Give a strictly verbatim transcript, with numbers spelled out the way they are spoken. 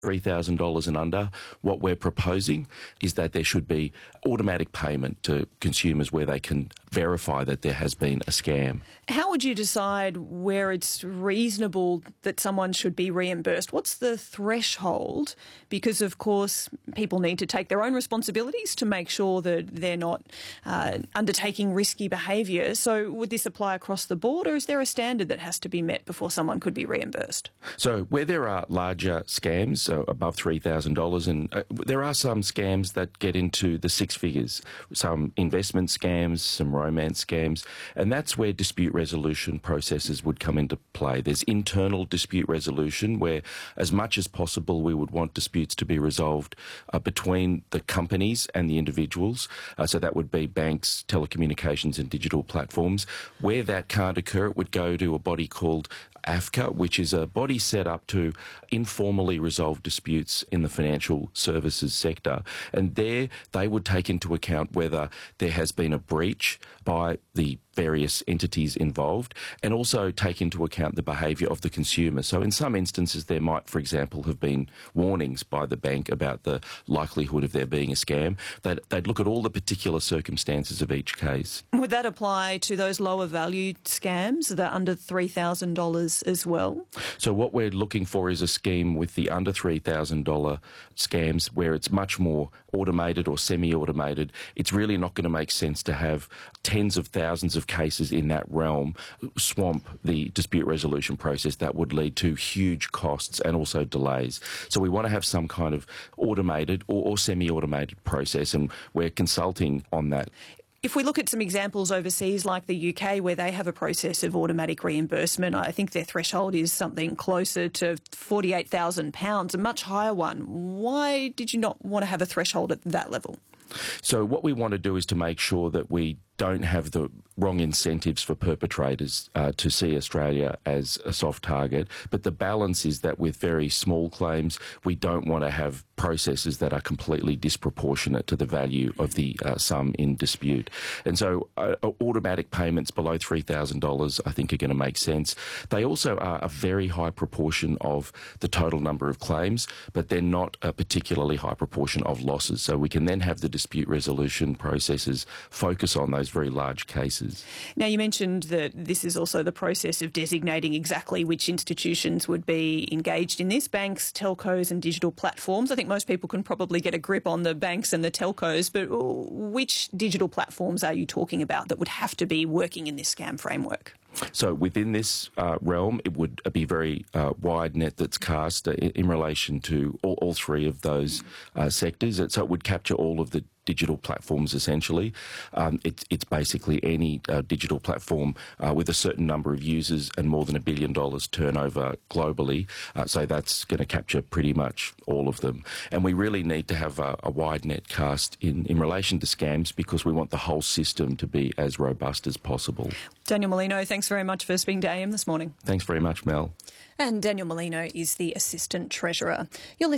three thousand dollars and under, what we're proposing is that there should be automatic payment to consumers where they can verify that there has been a scam. How would you decide where it's reasonable that someone should be reimbursed? What's the threshold? Because, of course, people need to take their own responsibilities to make sure that they're not uh, undertaking risky behaviour. So would this apply across the board, or is there a standard that has to be met before someone could be reimbursed? So where there are larger scams, so above three thousand dollars, and uh, there are some scams that get into the six figures, some investment scams, some romance scams, and that's where dispute resolution processes would come into play. There's internal dispute resolution where, as much as possible, we would want disputes to be resolved uh, between the companies and the individuals. Uh, so that would be banks, telecommunications and digital platforms. Where that can't occur, it would go to a body called AFCA, which is a body set up to informally resolve disputes in the financial services sector. And there they would take into account whether there has been a breach by the various entities involved, and also take into account the behaviour of the consumer. So in some instances there might, for example, have been warnings by the bank about the likelihood of there being a scam. They'd, they'd look at all the particular circumstances of each case. Would that apply to those lower value scams that are under three thousand dollars as well? So what we're looking for is a scheme with the under three thousand dollars scams where it's much more automated or semi-automated. It's really not going to make sense to have tens of thousands of cases in that realm swamp the dispute resolution process. That would lead to huge costs and also delays. So we want to have some kind of automated or, or semi-automated process, and we're consulting on that. If we look at some examples overseas like the U K where they have a process of automatic reimbursement, I think their threshold is something closer to forty-eight thousand pounds, a much higher one. Why did you not want to have a threshold at that level? So what we want to do is to make sure that we don't have the wrong incentives for perpetrators uh, to see Australia as a soft target. But the balance is that with very small claims, we don't want to have processes that are completely disproportionate to the value of the uh, sum in dispute. And so uh, automatic payments below three thousand dollars I think are going to make sense. They also are a very high proportion of the total number of claims, but they're not a particularly high proportion of losses. So we can then have the dispute resolution processes focus on those very large cases. Now, you mentioned that this is also the process of designating exactly which institutions would be engaged in this, banks, telcos and digital platforms. I think most people can probably get a grip on the banks and the telcos, but which digital platforms are you talking about that would have to be working in this scam framework? So within this uh, realm, it would be very uh, wide net that's cast uh, in, in relation to all, all three of those uh, sectors. So it would capture all of the digital platforms essentially. Um, it, it's basically any uh, digital platform uh, with a certain number of users and more than a billion dollars turnover globally. Uh, so that's going to capture pretty much all of them. And we really need to have a, a wide net cast in, in relation to scams because we want the whole system to be as robust as possible. Daniel Molino, thanks very much for speaking to A M this morning. Thanks very much, Mel. And Daniel Molino is the Assistant Treasurer. You're listening